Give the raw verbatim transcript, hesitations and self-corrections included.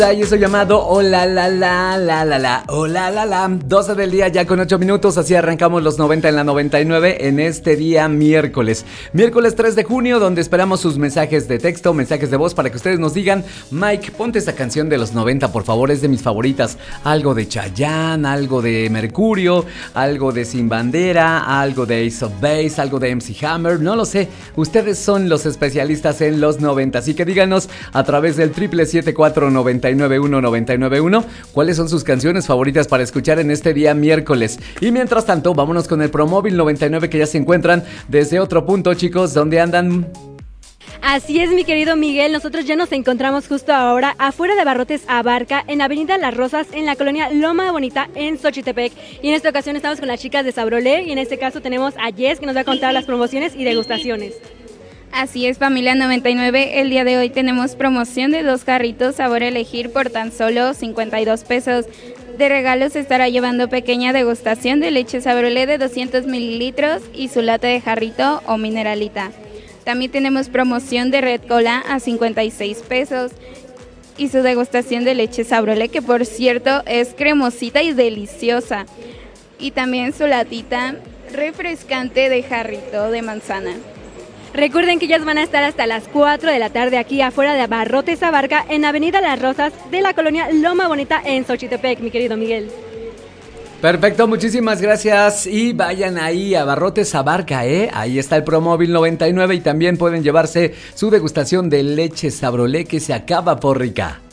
Y eso llamado Hola la la la la la Hola la la doce del día ya con ocho minutos. Así arrancamos los noventa en la noventa y nueve en este día miércoles Miércoles tres de junio, donde esperamos sus mensajes de texto, mensajes de voz, para que ustedes nos digan: Mike, ponte esta canción de los noventa, por favor, es de mis favoritas. Algo de Chayanne, algo de Mercurio, algo de Sin Bandera, algo de Ace of Base, algo de M C Hammer, no lo sé. Ustedes son los especialistas en los noventa, así que díganos a través del triple siete cuatro noventa y nueve uno noventa y nueve uno cuáles son sus canciones favoritas para escuchar en este día miércoles. Y mientras tanto, vámonos con el Promóvil noventa y nueve, que ya se encuentran desde otro punto, chicos. ¿Dónde andan? Así es, mi querido Miguel, nosotros ya nos encontramos justo ahora afuera de Abarrotes Abarca, en Avenida Las Rosas, en la colonia Loma Bonita, en Xochitepec. Y en esta ocasión estamos con las chicas de Sabrolé, y en este caso tenemos a Jess, que nos va a contar las promociones y degustaciones. Así es, familia noventa y nueve, el día de hoy tenemos promoción de dos jarritos sabor elegir por tan solo cincuenta y dos pesos. De regalo se estará llevando pequeña degustación de leche Sabrolé de doscientos mililitros y su lata de jarrito o mineralita. También tenemos promoción de Red Cola a cincuenta y seis pesos y su degustación de leche Sabrolé, que por cierto es cremosita y deliciosa. Y también su latita refrescante de jarrito de manzana. Recuerden que ellas van a estar hasta las cuatro de la tarde aquí afuera de Abarrotes Abarca, en Avenida Las Rosas de la colonia Loma Bonita, en Xochitepec, mi querido Miguel. Perfecto, muchísimas gracias. Y vayan ahí a Abarrotes Abarca, ¿eh? Ahí está el Promóvil noventa y nueve, y también pueden llevarse su degustación de leche Sabrolé, que se acaba por rica.